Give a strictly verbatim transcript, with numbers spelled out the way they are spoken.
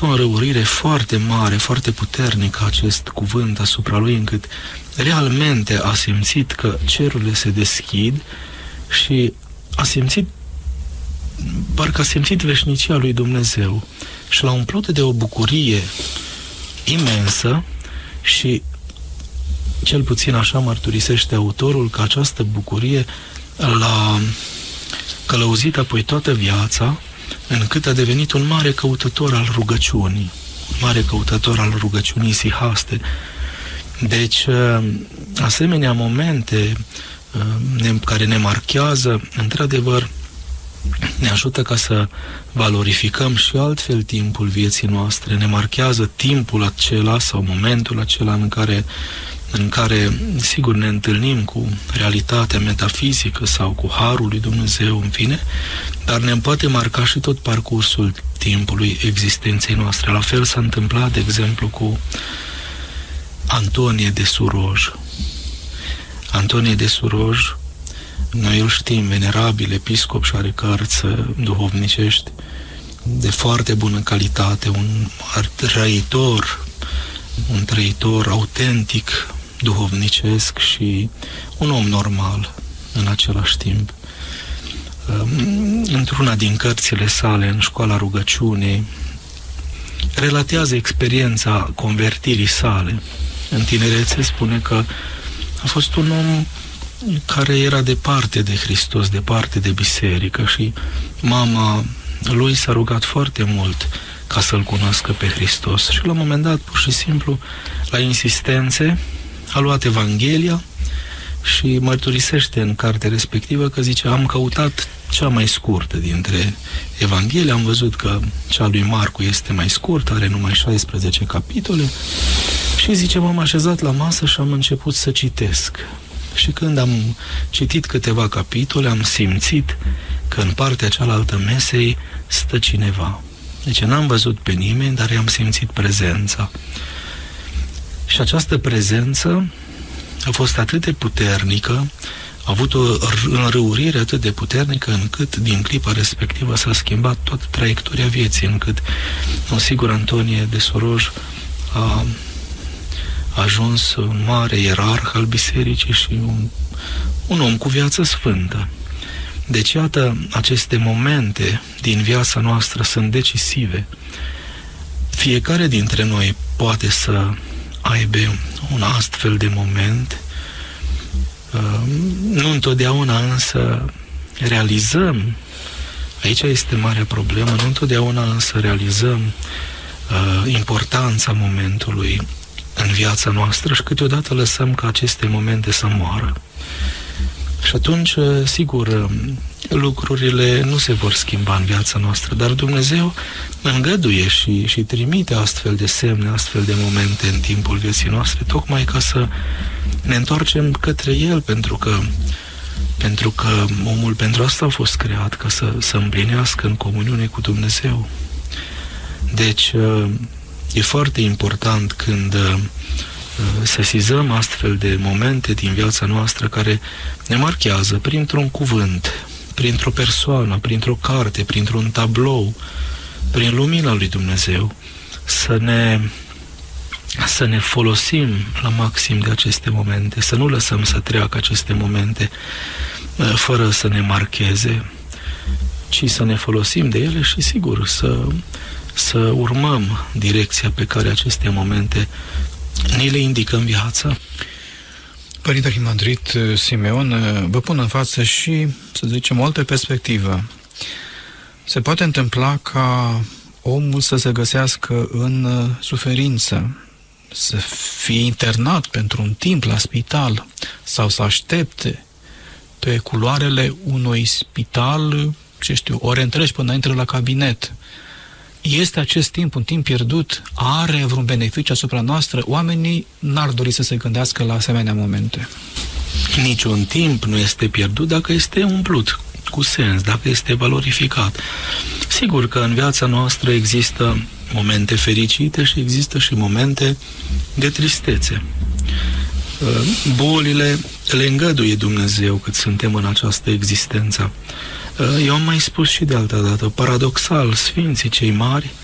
o înrăurire foarte mare, foarte puternică acest cuvânt asupra lui, încât realmente a simțit că cerurile se deschid și a simțit, parcă a simțit veșnicia lui Dumnezeu și l-a umplut de o bucurie imensă și cel puțin așa mărturisește autorul, că această bucurie l-a călăuzit apoi toată viața, încât a devenit un mare căutător al rugăciunii, un mare căutător al rugăciunii isihaste. Deci, asemenea momente care ne marchează, într-adevăr, ne ajută ca să valorificăm și altfel timpul vieții noastre, ne marchează timpul acela sau momentul acela în care, în care, sigur, ne întâlnim cu realitatea metafizică sau cu harul lui Dumnezeu, în fine, dar ne poate marca și tot parcursul timpului existenței noastre. La fel s-a întâmplat, de exemplu, cu Antonie de Suroj. Antonie de Suroj, noi îl știm, venerabil episcop și are cărți duhovnicești de foarte bună calitate, un trăitor, un trăitor autentic, duhovnicesc și un om normal în același timp. Într-una din cărțile sale, în Școala Rugăciunii, relatează experiența convertirii sale. În tinerețe spune că a fost un om care era departe de Hristos, departe de biserică și mama lui s-a rugat foarte mult ca să-L cunoască pe Hristos și la un moment dat, pur și simplu, la insistențe, a luat Evanghelia și mărturisește în cartea respectivă că zice: am căutat cea mai scurtă dintre Evanghelii, am văzut că cea lui Marcu este mai scurtă, are numai șaisprezece capitole și zice, m-am așezat la masă și am început să citesc. Și când am citit câteva capitole, am simțit că în partea cealaltă mesei stă cineva. Deci n-am văzut pe nimeni, dar i-am simțit prezența. Și această prezență a fost atât de puternică, a avut o înrăurire atât de puternică, încât din clipa respectivă s-a schimbat toată traiectoria vieții, încât, în sigur, Antonie de Suroj a ajuns un mare ierarh al bisericii și un, un om cu viață sfântă. Deci, iată, aceste momente din viața noastră sunt decisive. Fiecare dintre noi poate să aibă un astfel de moment. Nu întotdeauna însă realizăm, aici este marea problemă, nu întotdeauna însă realizăm uh, importanța momentului în viața noastră și câteodată lăsăm ca aceste momente să moară. Și atunci, sigur, lucrurile nu se vor schimba în viața noastră, dar Dumnezeu îngăduie și, și trimite astfel de semne, astfel de momente în timpul vieții noastre, tocmai ca să ne întoarcem către El, pentru că, pentru că omul pentru asta a fost creat, ca să, să împlinească în comuniune cu Dumnezeu. Deci, e foarte important când sesizăm astfel de momente din viața noastră care ne marchează printr-un cuvânt, printr-o persoană, printr-o carte, printr-un tablou, prin lumina lui Dumnezeu, să ne, să ne folosim la maxim de aceste momente, să nu lăsăm să treacă aceste momente fără să ne marcheze, ci să ne folosim de ele și, sigur, să, să urmăm direcția pe care aceste momente ni le indică în viață. Părinte Arhimandrit Simeon, vă pun în față și, să zicem, o altă perspectivă. Se poate întâmpla ca omul să se găsească în suferință, să fie internat pentru un timp la spital sau să aștepte pe culoarele unui spital, ce știu, ore întregi până intră la cabinet. Este acest timp un timp pierdut? Are vreun beneficiu asupra noastră? Oamenii n-ar dori să se gândească la asemenea momente. Niciun timp nu este pierdut dacă este umplut cu sens, dacă este valorificat. Sigur că în viața noastră există momente fericite și există și momente de tristețe. Bolile le îngăduie Dumnezeu cât suntem în această existență. Eu am mai spus și de altă dată, paradoxal, sfinții cei mari